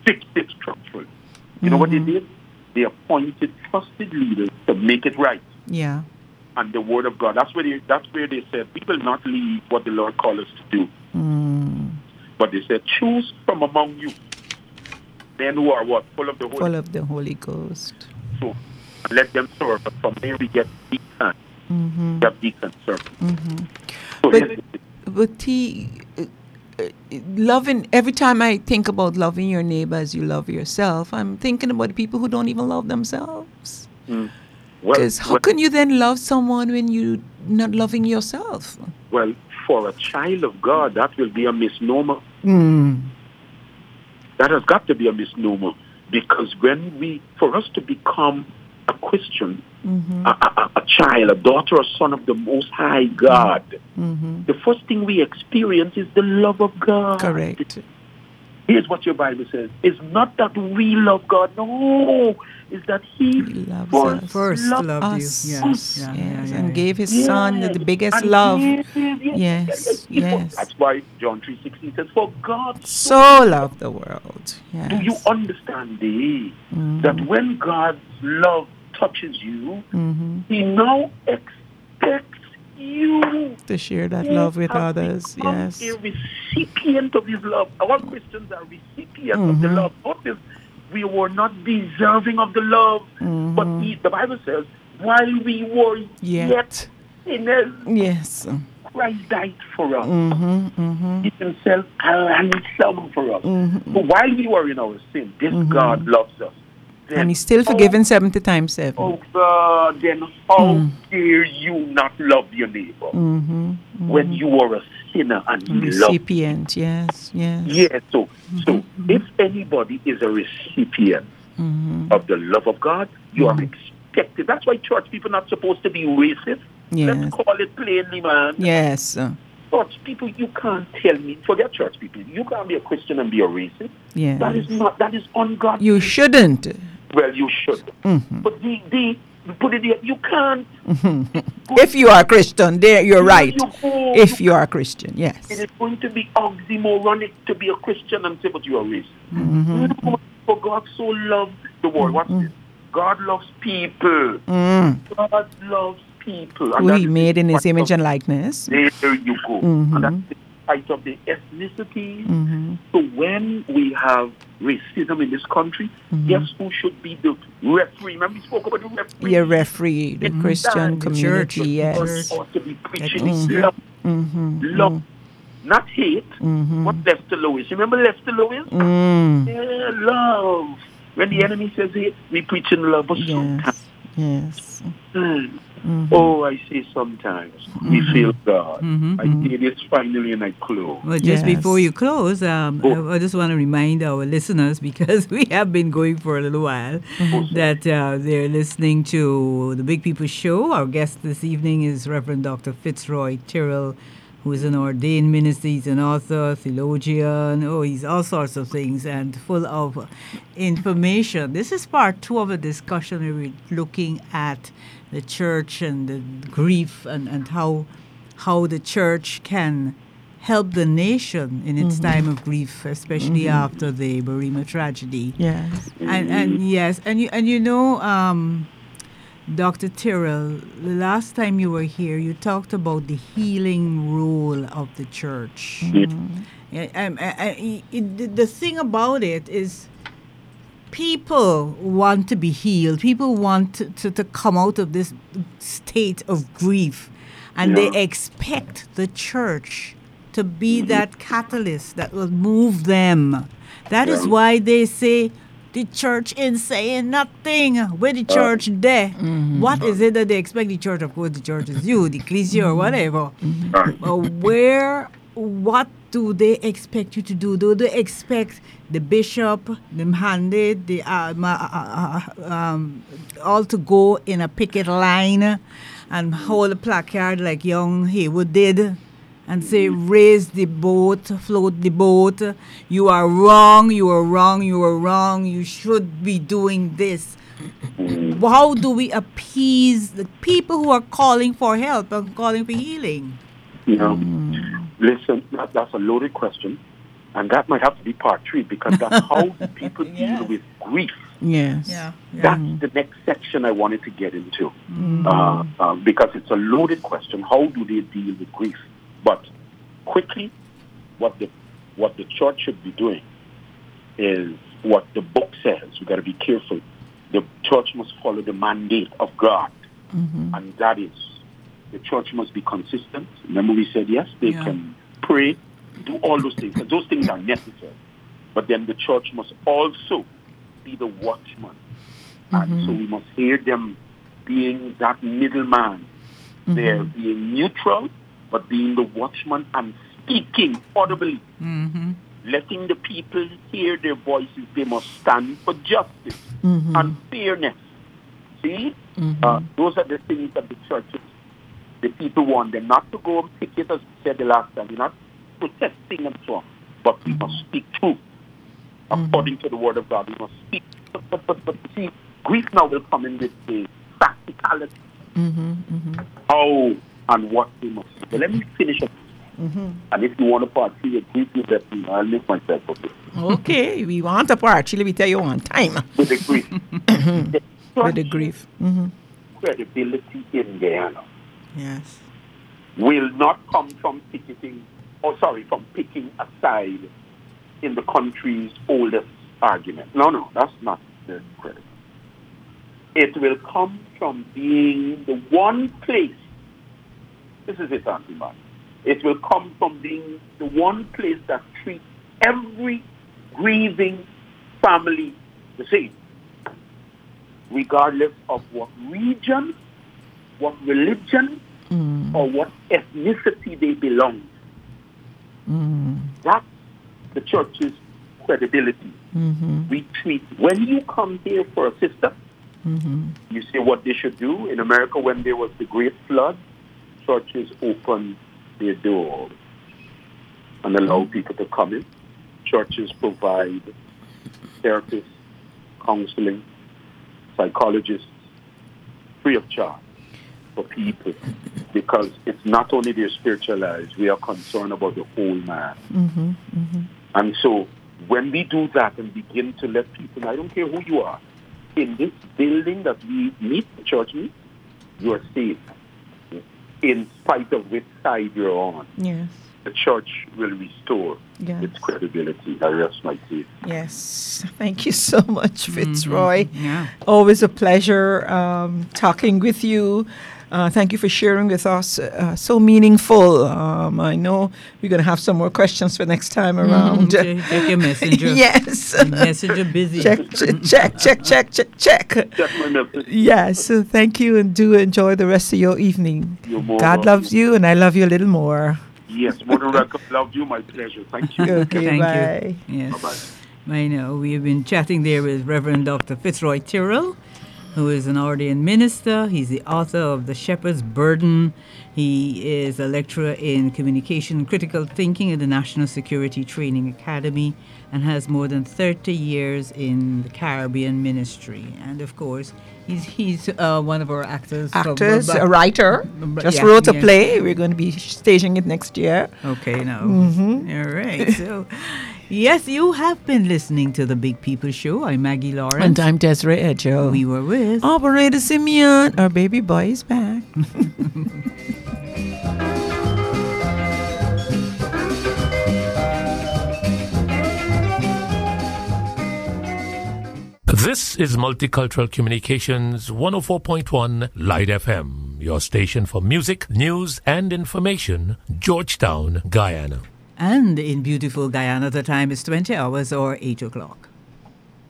fix it structurally. You know what they did? They appointed trusted leaders to make it right. Yeah. And the word of God. That's where they said, we will not leave what the Lord called us to do. But they said, choose from among you men who are what? Full of the Holy Full of the Holy Ghost. So let them serve. But from there we get deacon. We have deacon serving. So But loving, every time I think about loving your neighbor as you love yourself, I'm thinking about people who don't even love themselves. Because how can you then love someone when you're not loving yourself? Well, for a child of God, that will be a misnomer. That has got to be a misnomer. Because for us to become a Christian, a child, a daughter or son of the Most High God, the first thing we experience is the love of God. Correct. Here's what your Bible says. It's not that we love God. No. It's that He first loved us. you. Yes. And gave His Son the biggest love. Yes. That's why John 3:16 says, for God so loved the world. Yes. Do you understand that when God's love touches you, He now expects you to share that love with others. Yes. A recipient of His love. Our Christians are recipients of the love. Notice, we were not deserving of the love, but the Bible says, while we were yet sinners, Christ died for us. He Himself a ransom for us. So while we were in our sin, this God loves us. Then, and He's still forgiven 70 times 7. Oh God, then how dare you not love your neighbor when you are a sinner and He recipient? Yes. So if anybody is a recipient of the love of God, you are expected. That's why church people are not supposed to be racist. Let's call it plainly, man. Yes. Church people, you can't tell me. Forget church people. You can't be a Christian and be a racist. Yes. That is ungodly. You shouldn't. Well, you should. But put it there, you can't. If you are a Christian, you're right. If you are a Christian, yes. It is going to be oxymoronic to be a Christian and say, but you are racist. For God so loved the world. What's this? God loves people. God loves people. Who He made in His image and likeness. There you go. And that's the fight of the ethnicity. So when we have racism in this country, guess who should be the referee? Remember we spoke about the referee? Yeah, referee, the Christian community, yes. Ought to be preaching love. Love. Not hate. What Lester Lewis? Remember Lester Lewis? Yeah, love. When the enemy says hate, we preach in love. But sometimes, oh, I say sometimes we feel God. I say this finally and I close. Well, just before you close, I just want to remind our listeners, because we have been going for a little while, that they're listening to the Big People Show. Our guest this evening is Reverend Dr. Fitzroy Tyrrell, who is an ordained minister. He's an author, theologian. He's all sorts of things and full of information. This is part 2 of a discussion where we're looking at the church and the grief and how the church can help the nation in its time of grief, especially after the Berrima tragedy. Yes. And you know, Dr. Tyrrell, the last time you were here, you talked about the healing role of the church. The thing about it is, people want to be healed. People want to come out of this state of grief. And they expect the church to be that catalyst that will move them. That is why they say, the church ain't saying nothing. Where the church there? What is it that they expect the church? Of course, the church is you, the ecclesia or whatever. What do they expect you to do? Do they expect the bishop, the mandate, all to go in a picket line and hold a placard like young Haywood did and say, raise the boat, float the boat, you are wrong, you are wrong, you are wrong, you should be doing this? How do we appease the people who are calling for help and calling for healing? Listen, that's a loaded question. And that might have to be part 3, because that's how people deal with grief. Yes. That's the next section I wanted to get into, because it's a loaded question. How do they deal with grief? But quickly, what the church should be doing is what the book says. We got to be careful. The church must follow the mandate of God, and that is the church must be consistent. Remember, we said yes, they can pray, do all those things, because those things are necessary. But then the church must also be the watchman. And so we must hear them being that middleman. They're being neutral, but being the watchman and speaking audibly. Letting the people hear their voices. They must stand for justice and fairness. See? Those are the things that the churches, the people want them not to go and picket, as we said the last time. We're not protesting and so on. But we must speak truth. According to the word of God, we must speak. But see, grief now will come in with the practicality. How and what we must do. But let me finish up. And if you want a part 3 of grief, let me know. I'll make myself okay. Okay, we want a part. Actually, we tell you on time. With the grief. With the grief. Credibility in Guyana. Yes. Will not come from from picking a side in the country's oldest argument. No, that's not the credit. It will come from being the one place. This is it, Auntie Man. It will come from being the one place that treats every grieving family the same, regardless of what region, what religion, or what ethnicity they belong. That's the church's credibility. We treat, when you come here for a sister, you see what they should do. In America, when there was the Great Flood, churches opened their doors and allow people to come in. Churches provide therapists, counseling, psychologists, free of charge for people, because it's not only their spiritual lives, we are concerned about the whole man. And so when we do that and begin to let people, I don't care who you are, in this building that we meet, the church meet, you are safe, in spite of which side you're on. Yes. The church will restore its credibility. I rest my case. Yes. Thank you so much, Fitzroy. Always a pleasure talking with you. Thank you for sharing with us. So meaningful. I know we're going to have some more questions for next time around. Check your messenger. Yes. Messenger busy. Check. Check my message. Yes. So thank you, and do enjoy the rest of your evening. God loves you, and I love you a little more. Yes, more than welcome. Love you. My pleasure. Thank you. Okay, Thank bye. you. Yes. Bye-bye. I know. We have been chatting there with Reverend Dr. Fitzroy Tyrrell, who is an ordained minister. He's the author of The Shepherd's Burden. He is a lecturer in communication and critical thinking at the National Security Training Academy and has more than 30 years in the Caribbean ministry. And of course, he's one of our actors. A writer. Just wrote a play. We're going to be staging it next year. Okay, now. All right. So, yes, you have been listening to The Big People Show. I'm Maggie Lawrence. And I'm Desiree Edjo. We were with Operator Simeon. Our baby boy is back. This is Multicultural Communications 104.1 Light FM, your station for music, news, and information, Georgetown, Guyana. And in beautiful Guyana, the time is 20 hours or 8 o'clock.